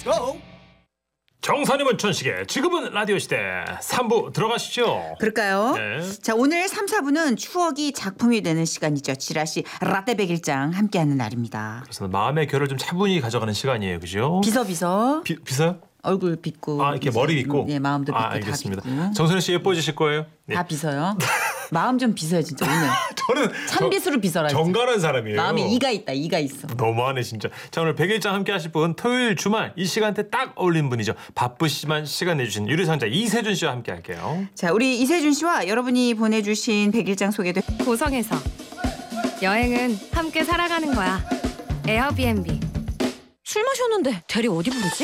Let's go. 정선이문 천식의 지금은 라디오 시대 3부 들어가시죠. 그럴까요? 네. 자, 오늘 3, 4부는 추억이 작품이 되는 시간이죠. 지라시 라떼 백일장 함께하는 날입니다. 그래서 마음의 결을 좀 차분히 가져가는 시간이에요, 그죠? 비서비서 비서요? 얼굴 빗고 아, 이렇게 머리 빗고? 네, 마음도 빗고 다 알겠습니다. 빗고 정선이 씨 예뻐지실 거예요? 네. 다 빗어요. 마음 좀 빗어요 진짜 오늘. 저는 찬빗으로 빗어라. 진짜. 정갈한 사람이에요. 마음에 이가 있다. 이가 있어. 너무하네 진짜. 자, 오늘 백일장 함께 하실 분 토요일 주말 이 시간대 딱 어울리는 분이죠. 바쁘시지만 시간 내주신 유리상자 이세준 씨와 함께 할게요. 자, 우리 이세준 씨와 여러분이 보내주신 백일장 소개도 고성에서 여행은 함께 살아가는 거야. 에어비앤비. 술 마셨는데 대리 어디 부르지?